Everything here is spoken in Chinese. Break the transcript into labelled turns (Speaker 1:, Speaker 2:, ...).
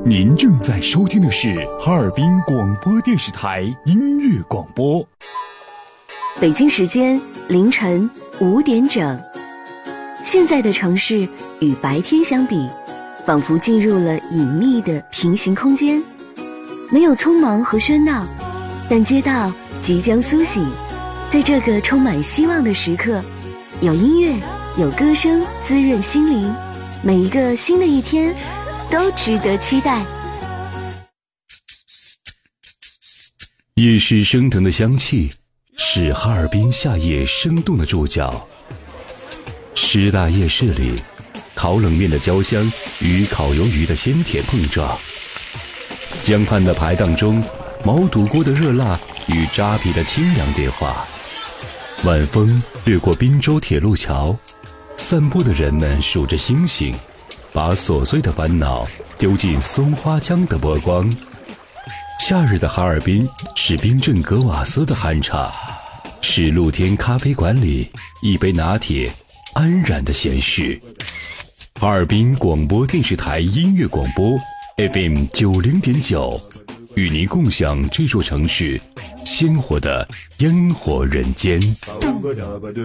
Speaker 1: 您正在收听的是哈尔滨广播电视台音乐广播。
Speaker 2: 北京时间凌晨5点整。现在的城市与白天相比，仿佛进入了隐秘的平行空间，没有匆忙和喧闹，但街道即将苏醒。在这个充满希望的时刻，有音乐，有歌声滋润心灵，每一个新的一天都值得期待。
Speaker 3: 夜市升腾的香气是哈尔滨夏夜生动的注脚。师大夜市里，烤冷面的焦香与烤鱿鱼的鲜甜碰撞，江畔的排档中，毛肚锅的热辣与扎皮的清凉对话。晚风掠过滨州铁路桥，散步的人们数着星星，把琐碎的烦恼丢进松花江的波光。夏日的哈尔滨是冰镇格瓦斯的酣畅，是露天咖啡馆里一杯拿铁安然的闲适。哈尔滨广播电视台音乐广播 FM90.9， 与您共享这座城市鲜活的烟火人间。